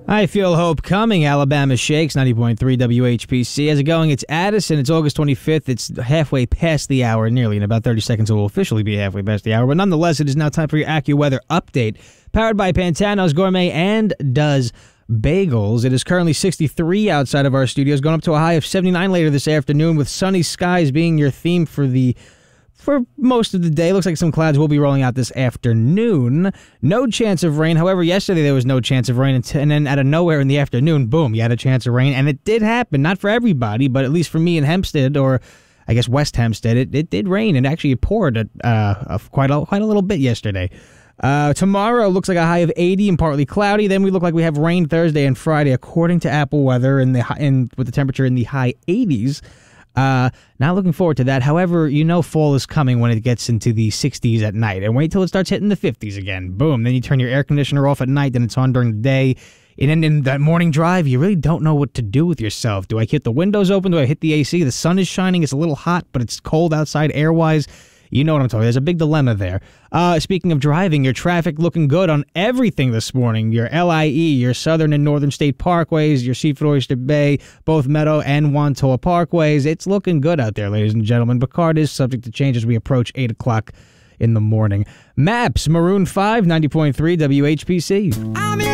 I feel hope coming. Alabama Shakes, 90.3 WHPC. How's it going? It's Addison. It's August 25th. It's halfway past the hour, nearly. In about 30 seconds, it will officially be halfway past the hour. But nonetheless, it is now time for your AccuWeather update. Powered by Pantano's Gourmet and Does Bagels. It is currently 63 outside of our studios, going up to a high of 79 later this afternoon, with sunny skies being your theme for most of the day. Looks like some clouds will be rolling out this afternoon. No chance of rain. However, yesterday there was no chance of rain, and then out of nowhere in the afternoon, boom, you had a chance of rain. And it did happen. Not for everybody, but at least for me in Hempstead, or I guess West Hempstead, it did rain. And actually it poured quite a little bit yesterday. Tomorrow looks like a high of 80 and partly cloudy. Then we look like we have rain Thursday and Friday, according to Apple Weather, with the temperature in the high 80s. Not looking forward to that. However, fall is coming when it gets into the 60s at night. And wait till it starts hitting the 50s again. Boom. Then you turn your air conditioner off at night, then it's on during the day. And then in that morning drive, you really don't know what to do with yourself. Do I hit the windows open? Do I hit the AC? The sun is shining. It's a little hot, but it's cold outside air-wise. You know what I'm talking about. There's a big dilemma there. Speaking of driving, your traffic looking good on everything this morning. Your LIE, your Southern and Northern State Parkways, your Seaford Oyster Bay, both Meadow and Wantoa Parkways. It's looking good out there, ladies and gentlemen. Picard is subject to change as we approach 8 o'clock in the morning. Maps, Maroon 5, 90.3 WHPC.